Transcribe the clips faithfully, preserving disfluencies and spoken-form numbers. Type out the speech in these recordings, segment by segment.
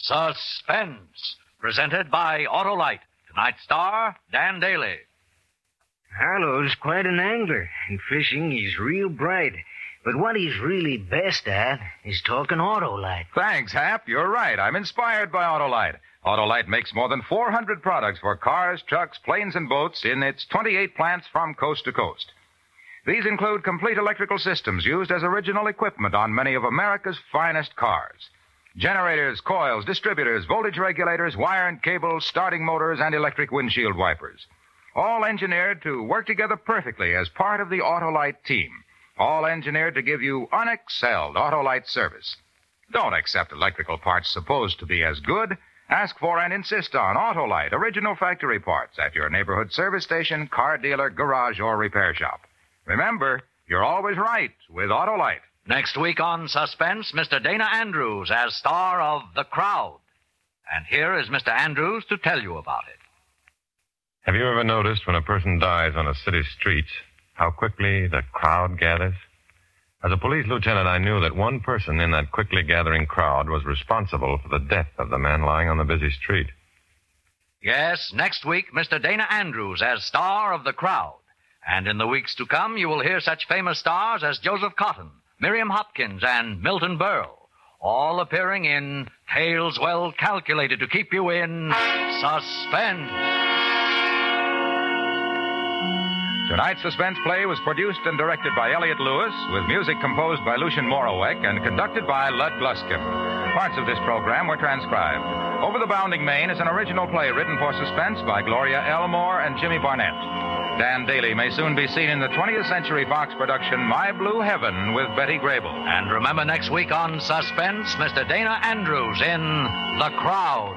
Suspense, presented by Autolite. Tonight's star, Dan Daly. Harlow's quite an angler. In fishing, he's real bright. But what he's really best at is talking Autolite. Thanks, Hap. You're right. I'm inspired by Autolite. Autolite makes more than four hundred products for cars, trucks, planes, and boats in its twenty-eight plants from coast to coast. These include complete electrical systems used as original equipment on many of America's finest cars. Generators, coils, distributors, voltage regulators, wire and cable, starting motors, and electric windshield wipers. All engineered to work together perfectly as part of the Autolite team. All engineered to give you unexcelled Autolite service. Don't accept electrical parts supposed to be as good. Ask for and insist on Autolite original factory parts at your neighborhood service station, car dealer, garage, or repair shop. Remember, you're always right with Autolite. Next week on Suspense, Mister Dana Andrews as star of The Crowd. And here is Mister Andrews to tell you about it. Have you ever noticed when a person dies on a city street how quickly the crowd gathers? As a police lieutenant, I knew that one person in that quickly gathering crowd was responsible for the death of the man lying on the busy street. Yes, next week, Mister Dana Andrews as star of The Crowd. And in the weeks to come, you will hear such famous stars as Joseph Cotton, Miriam Hopkins, and Milton Berle, all appearing in tales well calculated to keep you in suspense. Tonight's suspense play was produced and directed by Elliott Lewis, with music composed by Lucien Moraweck and conducted by Lud Gluskin. Parts of this program were transcribed. Over the Bounding Main is an original play written for suspense by Gloria Elmore and Jimmy Barnett. Dan Daly may soon be seen in the twentieth Century Fox production My Blue Heaven with Betty Grable. And remember, next week on Suspense, Mister Dana Andrews in The Crowd.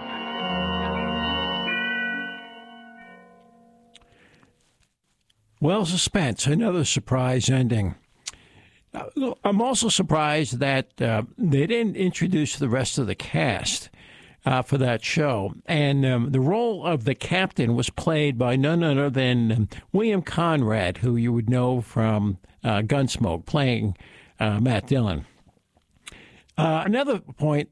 Well, Suspense, another surprise ending. Uh, I'm also surprised that uh, they didn't introduce the rest of the cast uh, for that show. And um, the role of the captain was played by none other than um, William Conrad, who you would know from uh, Gunsmoke, playing uh, Matt Dillon. Uh, another point